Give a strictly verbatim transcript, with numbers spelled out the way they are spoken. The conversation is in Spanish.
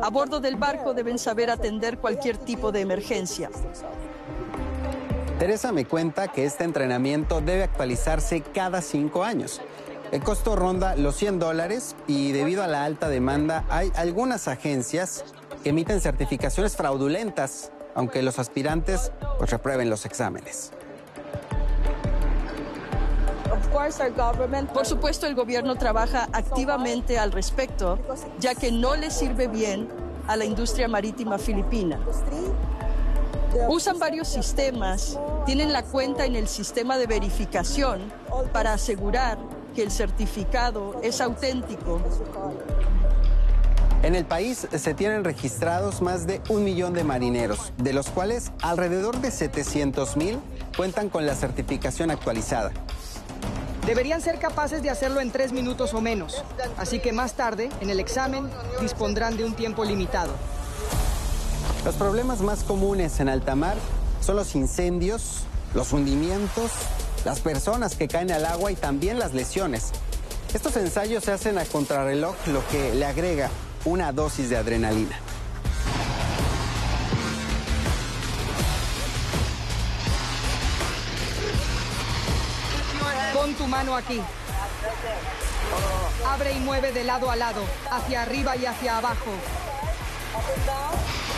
A bordo del barco deben saber atender cualquier tipo de emergencia. Teresa me cuenta que este entrenamiento debe actualizarse cada cinco años. El costo ronda los cien dólares y debido a la alta demanda hay algunas agencias que emiten certificaciones fraudulentas, aunque los aspirantes pues, reprueben los exámenes. Por supuesto, el gobierno trabaja activamente al respecto, ya que no le sirve bien a la industria marítima filipina. Usan varios sistemas, tienen la cuenta en el sistema de verificación para asegurar que el certificado es auténtico. En el país se tienen registrados más de un millón de marineros, de los cuales alrededor de setecientos mil cuentan con la certificación actualizada. Deberían ser capaces de hacerlo en tres minutos o menos, así que más tarde, en el examen, dispondrán de un tiempo limitado. Los problemas más comunes en alta mar son los incendios, los hundimientos, las personas que caen al agua y también las lesiones. Estos ensayos se hacen a contrarreloj, lo que le agrega una dosis de adrenalina. Pon tu mano aquí. Abre y mueve de lado a lado, hacia arriba y hacia abajo.